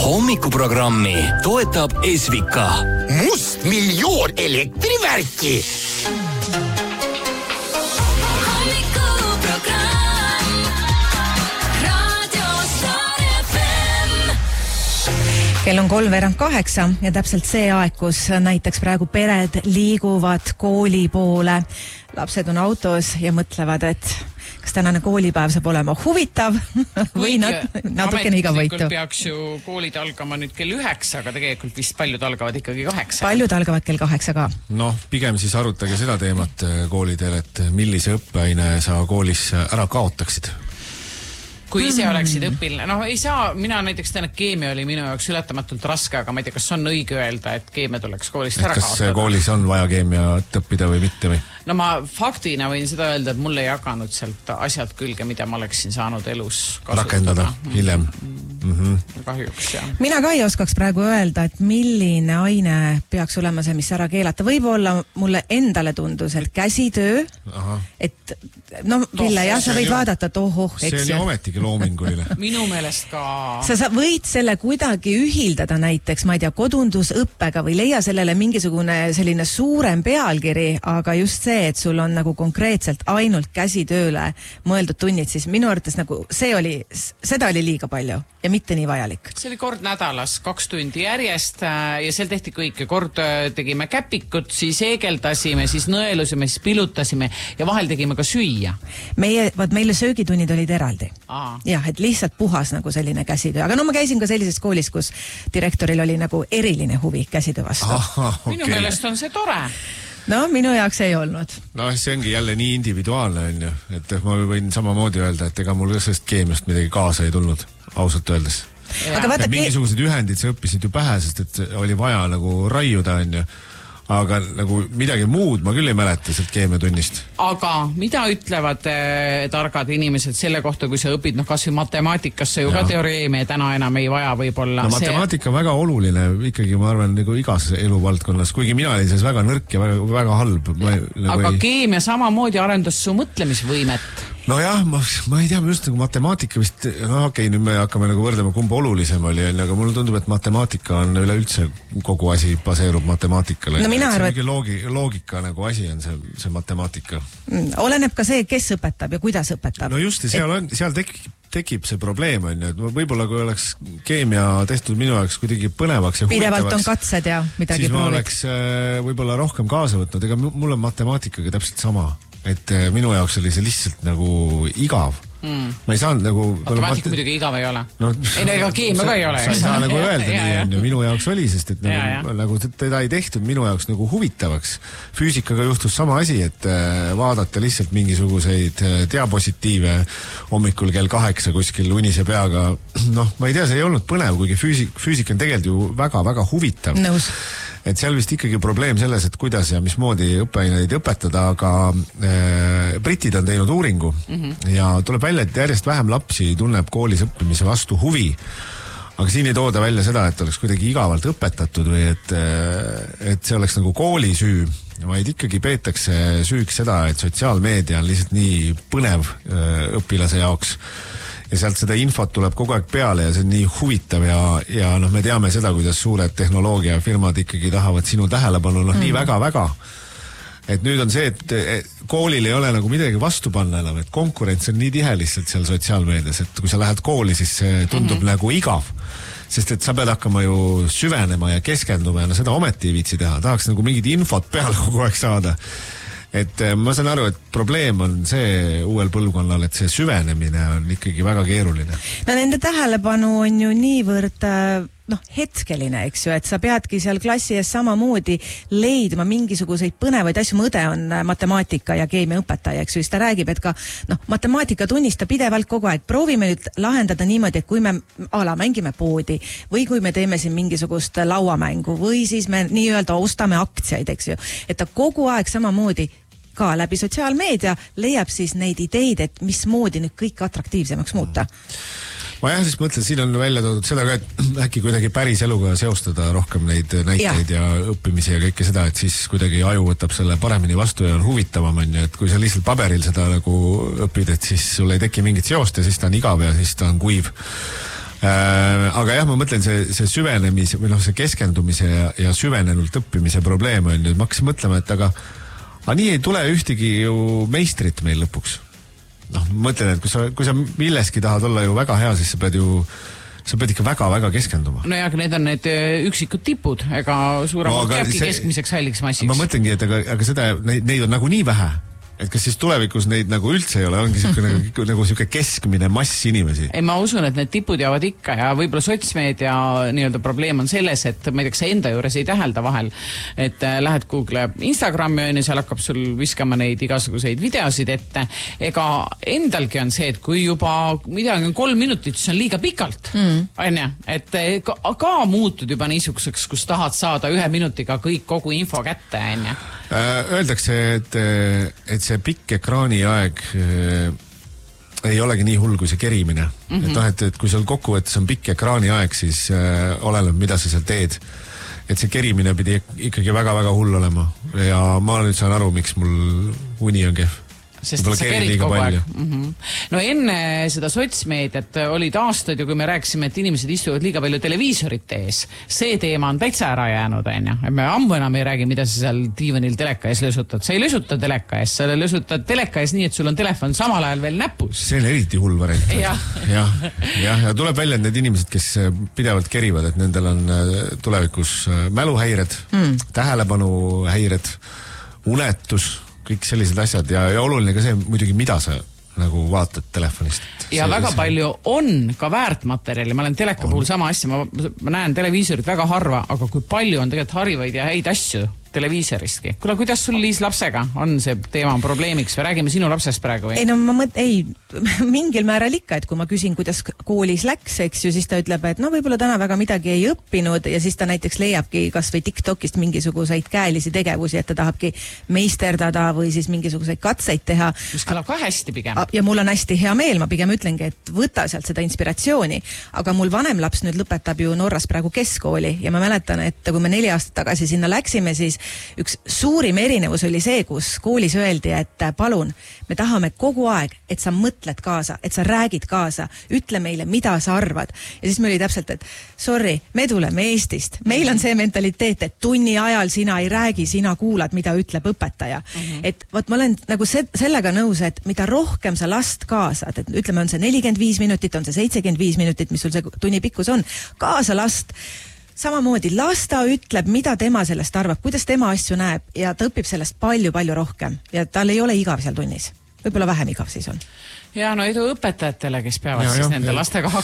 Hommikuprogrammi toetab Esvika. Must miljoon elektrivärki. Kell on 7:03 ja täpselt see aeg, kus näiteks praegu pered liiguvad kooli poole. Lapsed on autos ja mõtlevad, et kas tänane koolipäev saab olema huvitav või natukene igavõitu. Peaks ju koolid algama nüüd kell 9, aga tegelikult vist paljud algavad ikkagi 8. Paljud algavad kell 8 ka. Noh, pigem siis arutage seda teemat koolidel, et millise õppeaine sa koolis ära kaotaksid. Kui ise oleksid õpilane, ei saa, mina näiteks täna keemia oli minu jaoks ületamatult raske, aga ma ei tea, kas on õige öelda, et keemia tuleks koolist ära kaotada. Kas koolis on vaja keemiat õppida või mitte või? No ma faktina võin seda öelda, et mulle ei jaganud sealt asjad külge, mida ma oleksin saanud elus kasutada. Rakendada hiljem. Kahjuks, jah. Mina ka ei oskaks praegu öelda, et milline aine peaks olema see, mis ära keelata. Võib-olla mulle endale tundus, et käsitöö, et Ville, jah, sa võid vaadata, et see on ju ometigi loominguline. Minu meelest ka... Sa võid selle kuidagi ühildada näiteks, ma ei tea, kodundusõppega või leia sellele mingisugune selline suurem pealkiri, aga just see, et sul on nagu konkreetselt ainult käsitööle mõeldud tunnid, siis minu arvates nagu seda oli liiga palju ja mitte nii vajalik. See oli kord nädalas 2 tundi järjest ja seal tehti kõike. Kord tegime käpikut, siis eegeldasime, siis nõelusime, siis pilutasime ja vahel tegime ka süüa. Meile söögitunnid olid eraldi. Jah, et lihtsalt puhas nagu selline käsitöö. Aga ma käisin ka sellises koolis, kus direktoril oli nagu eriline huvi käsitöö vastu. Minu meelest on see tore. Minu jaoks ei olnud. See ongi jälle nii individuaalne, on ju. Et ma võin samamoodi öelda, et ega mul sellest keemiast midagi kaasa ei tulnud, ausalt öeldes. Aga mingisugused ühendid sa õppisid ju pähe, sest et oli vaja nagu raiuda, on ju. Aga nagu midagi muud ma küll ei mäleta sealt keemiatunnist. Aga mida ütlevad targad inimesed selle kohta, kui sa õpid, kas või matemaatikasse ju ka teoreemia täna enam ei vaja võib-olla? Matemaatika on väga oluline, ikkagi ma arvan nagu igas eluvaldkonnas, kuigi mina olin selles väga nõrk ja väga halb. Aga keemia samamoodi arendas su mõtlemisvõimet? Nojah, ma ei tea, just nagu matemaatika vist, nüüd me hakkame nagu võrdlema, kumb olulisem oli, aga mulle tundub, et matemaatika on üleüldse kogu asi baseerub matemaatikale. Loogika nagu asi on see matemaatika. Oleneb ka see, kes õpetab ja kuidas õpetab. No just, seal tekib see probleem, on ju, et võib-olla kui oleks keemia tehtud minu jaoks kuidagi põnevaks ja huvitavaks, pidevalt on katsed ja midagi siis ma oleks võib-olla rohkem kaasa võtnud, ega mul on matemaatikaga täpselt sama. Et minu jaoks oli see lihtsalt nagu igav. Ma ei saanud nagu... Matemaatika muidugi igav ei ole. Ega keemia ka ei ole. Sa ei saa nagu öelda nii, on ju, minu jaoks oli, sest et nagu teda ei tehtud minu jaoks nagu huvitavaks. Füüsikaga juhtus sama asi, et vaadata lihtsalt mingisuguseid diapositiive hommikul kell 8 kuskil unise peaga. Ma ei tea, see ei olnud põnev, kuigi füüsika on tegelikult ju väga-väga huvitav. Nõus. Et seal vist ikkagi probleem selles, et kuidas ja mismoodi õppeaineid õpetada, aga britid on teinud uuringu ja tuleb välja, et järjest vähem lapsi tunneb koolis õppimise vastu huvi. Aga siin ei tooda välja seda, et oleks kuidagi igavalt õpetatud või et see oleks nagu kooli süü, vaid ikkagi peetakse süüks seda, et sotsiaalmeedia on lihtsalt nii põnev õpilase jaoks. Ja sealt seda infot tuleb kogu aeg peale ja see on nii huvitav ja me teame seda, kuidas suured tehnoloogiafirmad ikkagi tahavad sinu tähelepanu nii väga-väga. Et nüüd on see, et koolil ei ole nagu midagi vastu panna enam, et konkurents on nii tihe lihtsalt seal sotsiaalmeedias, et kui sa lähed kooli, siis see tundub nagu igav. Sest et sa pead hakkama ju süvenema ja keskenduma ja seda ometi ei viitsi teha. Tahaks nagu mingid infot peale kogu aeg saada. Et ma saan aru, et probleem on see uuel põlvkonnal, et see süvenemine on ikkagi väga keeruline. Nende tähelepanu on ju niivõrd hetkeline, eks ju, et sa peadki seal klassi ees samamoodi leidma mingisuguseid põnevaid asju. Mu õde on matemaatika ja keemia õpetaja, eks ju, siis ta räägib, et ka matemaatika tunnista pidevalt kogu aeg. Proovime nüüd lahendada niimoodi, et kui me mängime poodi või kui me teeme siin mingisugust lauamängu või siis me nii-öelda ostame aktsiaid, eks ju, et ta kogu aeg samamoodi ka läbi sotsiaalmeedia leiab siis neid ideid, et mismoodi nüüd kõik atraktiivsemaks muuta. Ma siis mõtlen, siin on välja toodud seda ka, et äkki kuidagi päris eluga seostada rohkem neid näiteid ja õppimisi ja kõike seda, et siis kuidagi aju võtab selle paremini vastu ja on huvitavam, on ju, et kui sa lihtsalt paberil seda nagu õpid, et siis sul ei teki mingit seost ja siis ta on igav ja siis ta on kuiv. Aga jah, ma mõtlen see süvenemise või see keskendumise ja süvenenult õppimise probleem on nüüd. Ma hakkasin mõtlema, et aga nii ei tule ühtegi ju meistrit meil lõpuks. Ma mõtlen, et kui sa milleski tahad olla ju väga hea, siis sa pead ikka väga-väga keskenduma. No ja, aga need on need üksikud tipud, ega suuremalt jääbki keskmiseks halliks massiks. Ma mõtlengi, et aga seda, neid on nagu nii vähe. Et kas siis tulevikus neid nagu üldse ei ole, ongi nagu siuke keskmine mass inimesi? Ei, ma usun, et need tipud jäävad ikka ja võib-olla sotsmeedia nii-öelda probleem on selles, et ma ei tea, kas sa enda juures ei tähelda vahel, et lähed Google Instagrami ja seal hakkab sul viskama neid igasuguseid videosid ette. Ega endalgi on see, et kui juba midagi on 3 minutit, siis on liiga pikalt. On ja? Et ka muutud juba niisuguseks, kus tahad saada 1 minutiga kogu info kätte, on ja? Öeldakse, et see pikk ekraani aeg ei olegi nii hull kui see kerimine. Et kui sul kokkuvõttes on pikk ekraani aeg, siis oleneb, mida sa seal teed. Et see kerimine pidi ikkagi väga-väga hull olema. Ja ma nüüd saan aru, miks mul uni on kehv. Sest sa kerid kogu aeg. No enne seda sotsmeediat olid aastad ju, kui me rääkisime, et inimesed istuvad liiga palju televiisorite ees. See teema on täitsa ära jäänud, on. Me ammu enam ei räägi, mida sa seal diivanil teleka ees lösutad. Sa ei lösuta teleka ees, sa lösutad teleka ees nii, et sul on telefon samal ajal veel näpus. See on eriti hull variant. Ja tuleb välja need inimesed, kes pidevalt kerivad, et nendel on tulevikus mäluhäired, tähelepanuhäired, unetus, kõik sellised asjad ja oluline ka see muidugi, mida sa nagu vaatad telefonist. Ja väga palju on ka väärtmaterjali, ma olen teleka puhul sama asja, ma näen televiisorit väga harva, aga kui palju on tegelikult harivaid ja häid asju televiisoristki. Kuule, kuidas sul Liis lapsega on see teema probleemiks või räägime sinu lapsest praegu? Ei, no ma mingil määral ikka, et kui ma küsin, kuidas koolis läks, eks ju, siis ta ütleb, et võib-olla täna väga midagi ei õppinud ja siis ta näiteks leiabki kas või TikTokist mingisuguseid käelisi tegevusi, et ta tahabki meisterdada või siis mingisuguseid katseid teha. Mis kõlab ka hästi pigem. Ja mul on hästi hea meel, ma pigem ütlengi, et võta sealt seda inspiratsiooni, aga mul vanem laps nüüd lõpetab ju Norras praegu keskkooli ja ma mäletan, et kui me 4 aastat tagasi sinna läksime, siis üks suurim erinevus oli see, kus koolis öeldi, et palun, me tahame kogu aeg, et sa mõtled kaasa, et sa räägid kaasa, ütle meile, mida sa arvad. Ja siis me oli täpselt, et sorry, me tuleme Eestist. Meil on see mentaliteet, et tunni ajal sina ei räägi, sina kuulad, mida ütleb õpetaja. Et võt, ma olen nagu sellega nõus, et mida rohkem sa last kaasad, et ütleme, on see 45 minutit, on see 75 minutit, mis sul see tunni pikkus on, kaasa last. Samamoodi, lasta ütleb, mida tema sellest arvab, kuidas tema asju näeb ja ta õpib sellest palju-palju rohkem ja tal ei ole igav seal tunnis. Võib-olla vähem igav siis on. Ja no edu õpetajatele, kes peavad siis nende lastega